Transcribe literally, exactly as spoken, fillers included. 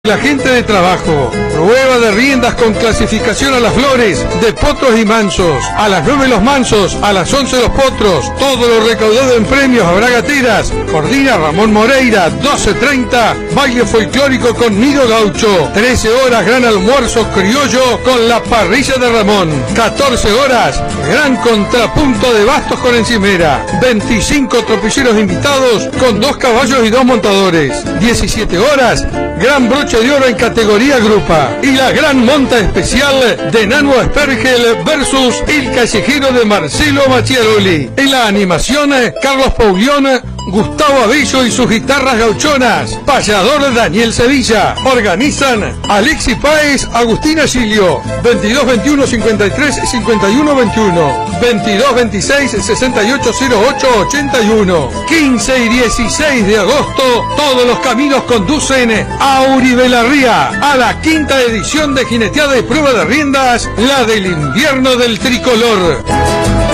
La gente de trabajo, prueba de riendas con clasificación a las flores, de potros y mansos, a las nueve los mansos, a las once los potros, todo lo recaudado en premios habrá gateras, coordina Ramón Moreira, doce treinta, baile folclórico con nido gaucho, trece horas gran almuerzo criollo con la parrilla de Ramón, catorce horas, gran contrapunto de bastos con encimera, veinticinco tropilleros invitados con dos caballos y dos montadores, diecisiete horas, gran broche de oro en categoría grupa y la gran monta especial de Nano Aspergel versus el callejero de Marcelo Macchiaroli. En la animación, Carlos Paulión, Gustavo Abello y sus guitarras gauchonas. Payador Daniel Sevilla. Organizan Alexi Páez, Agustina Gilio. veintidós veintiuno cincuenta y tres cincuenta y uno veintiuno. veintidós veintiséis sesenta y ocho cero ocho ochenta y uno. quince y dieciséis de agosto, todos los caminos conducen a Uribelarría, a la quinta edición de Jineteada y Prueba de Riendas, la del invierno del tricolor.